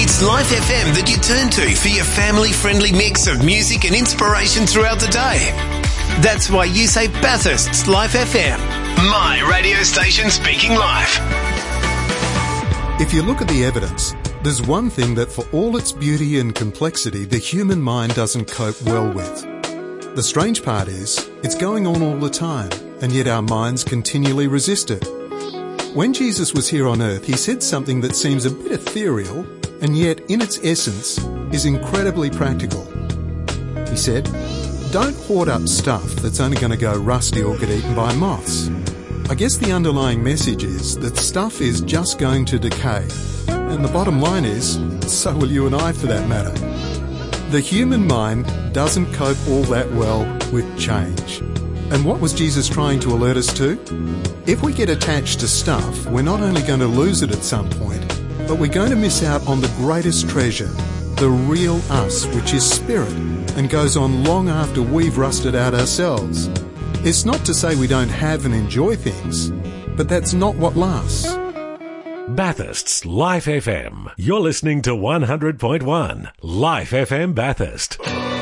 It's Life FM that you turn to for your family-friendly mix of music and inspiration throughout the day. That's why you say Bathurst's Life FM. My radio station speaking life. If you look at the evidence, there's one thing that for all its beauty and complexity, the human mind doesn't cope well with. The strange part is, it's going on all the time, and yet our minds continually resist it. When Jesus was here on earth, he said something that seems a bit ethereal, and yet in its essence is incredibly practical. He said, "Don't hoard up stuff that's only going to go rusty or get eaten by moths." I guess the underlying message is that stuff is just going to decay. And the bottom line is, so will you and I for that matter. The human mind doesn't cope all that well with change. And what was Jesus trying to alert us to? If we get attached to stuff, we're not only going to lose it at some point, but we're going to miss out on the greatest treasure, the real us, which is spirit, and goes on long after we've rusted out ourselves. It's not to say we don't have and enjoy things, but that's not what lasts. Bathurst's Life FM. You're listening to 100.1 Life FM Bathurst.